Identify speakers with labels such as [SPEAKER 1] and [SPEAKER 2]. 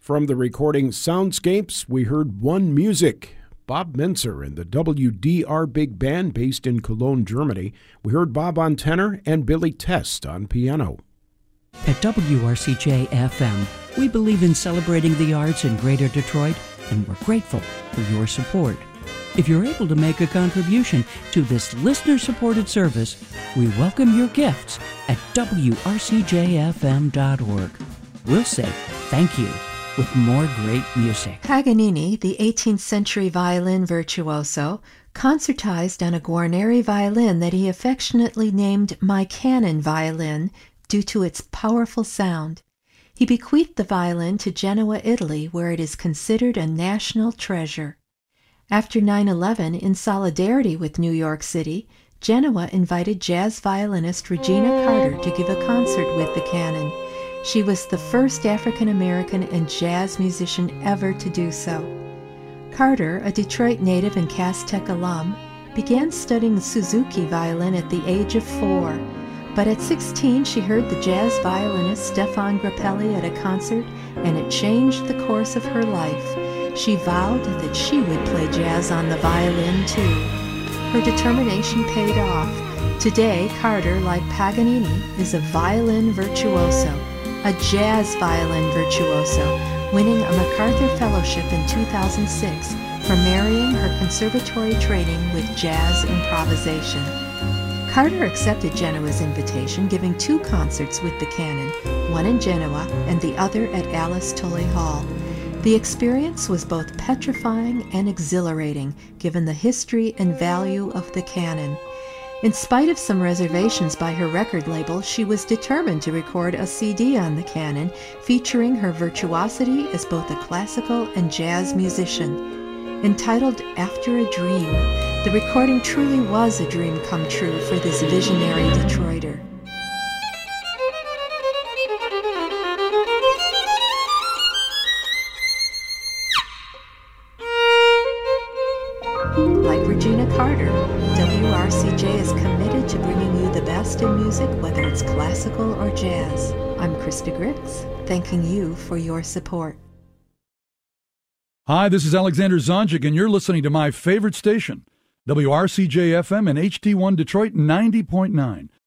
[SPEAKER 1] From the recording Soundscapes, we heard One Music, Bob Menzer and the WDR Big Band based in Cologne, Germany. We heard Bob on tenor and Billy Test on piano.
[SPEAKER 2] At WRCJ-FM, we believe in celebrating the arts in Greater Detroit, and we're grateful for your support. If you're able to make a contribution to this listener-supported service, we welcome your gifts at WRCJFM.org. We'll say thank you with more great music.
[SPEAKER 3] Paganini, the 18th century violin virtuoso, concertized on a Guarneri violin that he affectionately named My Canon violin due to its powerful sound. He bequeathed the violin to Genoa, Italy, where it is considered a national treasure. After 9/11, in solidarity with New York City, Genoa invited jazz violinist Regina Carter to give a concert with the canon. She was the first African-American and jazz musician ever to do so. Carter, a Detroit native and Cass Tech alum, began studying Suzuki violin at the age of 4. But at 16, she heard the jazz violinist Stefan Grappelli at a concert, and it changed the course of her life. She vowed that she would play jazz on the violin too. Her determination paid off. Today, Carter, like Paganini, is a violin virtuoso, a jazz violin virtuoso, winning a MacArthur Fellowship in 2006 for marrying her conservatory training with jazz improvisation. Carter accepted Genoa's invitation, giving 2 concerts with the canon, one in Genoa and the other at Alice Tully Hall. The experience was both petrifying and exhilarating, given the history and value of the canon. In spite of some reservations by her record label, she was determined to record a CD on the canon, featuring her virtuosity as both a classical and jazz musician. Entitled After a Dream, the recording truly was a dream come true for this visionary Detroiter. Like Regina Carter, WRCJ is committed to bringing you the best in music, whether it's classical or jazz. I'm Krista Grix, thanking you for your support.
[SPEAKER 4] Hi, this is Alexander Zonjic, and you're listening to my favorite station, WRCJ-FM and HD1 Detroit 90.9.